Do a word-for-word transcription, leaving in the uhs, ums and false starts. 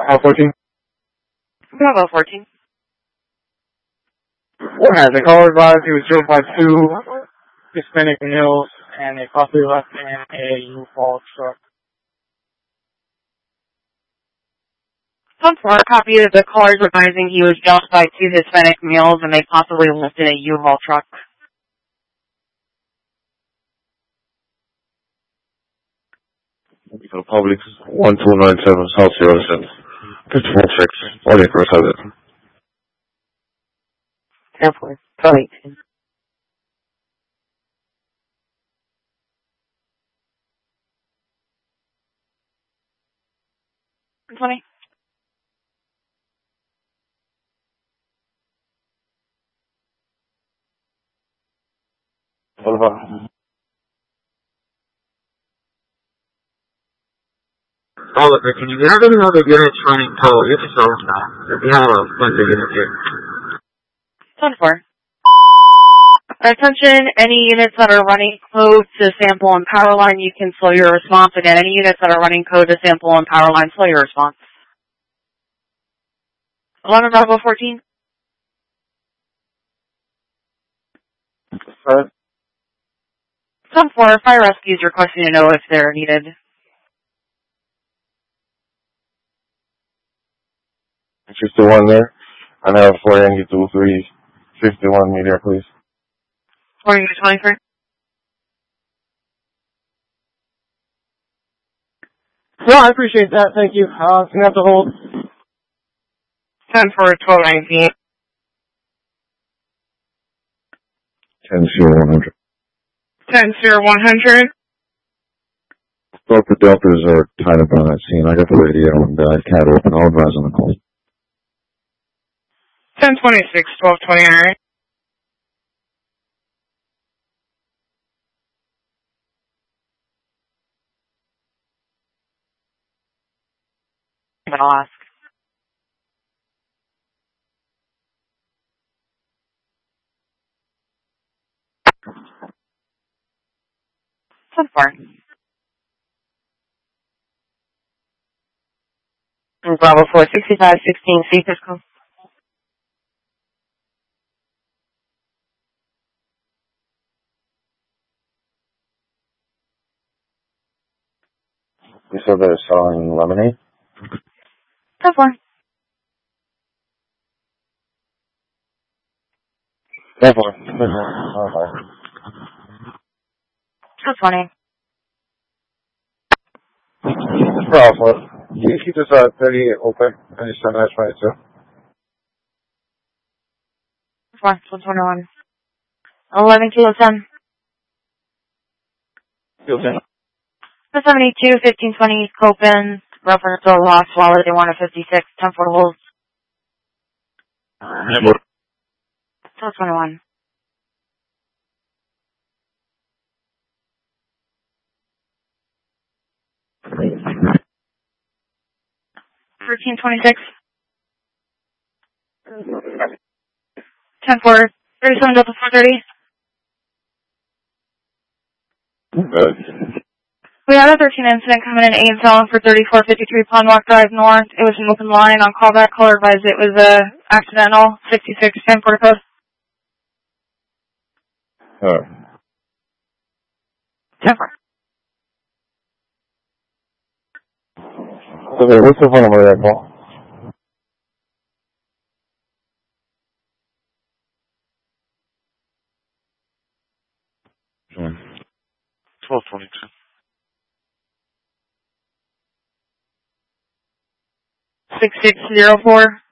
L fourteen. Bravo fourteen. Yeah, the caller advised he was drove by two Hispanic males and they possibly left in a U-Haul truck. One four, copy of the callers advising he was jumped by two Hispanic males and they possibly left in a U-Haul truck. For the public, one two nine seven South Zero Cent. fifty-four six, only for seven. ten four, twenty. twenty. What about? Oliver, can you have any other units running total? This is all now. We have a bunch of units here. ten four. Attention, any units that are running code to sample and power line, you can slow your response. Again, any units that are running code to sample and power line, slow your response. eleven Bravo fourteen. Right. ten four, fire rescue is requesting to know if they're needed. fifty-one there. I have four Yankee two three fifty-one meter, please. Morning to twenty-three. Well, I appreciate that. Thank you. Uh, you have to hold. ten four, twelve nineteen. ten zero one hundred. ten zero one hundred. Both the Deltas are tied up on that scene. I got the radio and the cat open. I'll advise on the call. ten twenty-six, twelve twenty-nine. I'll ask. ten four. Bravo four, sixty-five sixteen, C Fiscal. You said they're selling lemonade? ten four. ten four. Okay. ten twenty. Bravo. Can you keep this uh, thirty-eight open? And you send that twenty-two? one twenty-one. eleven kilo ten. Kilo ten. The seventy-two, fifteen twenty, Copen, reference to lost wallet, they want a fifty-six, ten four holds. twelve twenty-one. thirteen twenty-six. ten four, thirty-seven Delta four thirty. Good. We had a thirteen incident coming in eight zone for thirty-four fifty-three Pond Walk Drive North. It was an open line on callback. Caller advised it was a accidental. sixty-six ten four code. Alright. ten four. Okay, what's the phone number of that call? twelve twenty-two. six six zero four.